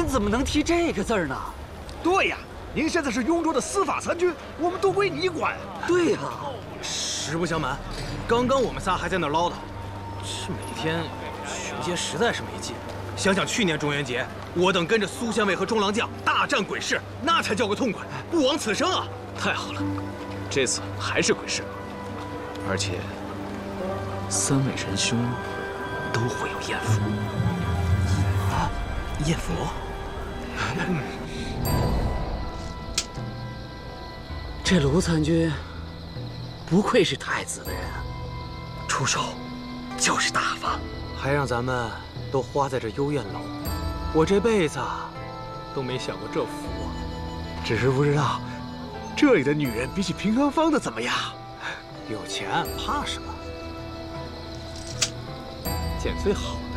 您怎么能提这个字儿呢？ 对呀，您现在是雍州的司法参军，我们都归你管。 对呀， 实不相瞒，刚刚我们仨还在那儿唠叨，这每天巡街实在是没劲。想想去年中元节，我等跟着苏县尉和中郎将大战鬼市，那才叫个痛快，不枉此生啊！ 太好了，这次还是鬼市，而且3位仁兄都会有艳福。 啊，艳福？ 这卢参军不愧是太子的人啊，出手就是大方， 还让咱们都花在这幽燕楼，我这辈子都没享过这福啊！ 只是不知道这里的女人比起平安坊的怎么样？ 有钱怕什么？捡最好的。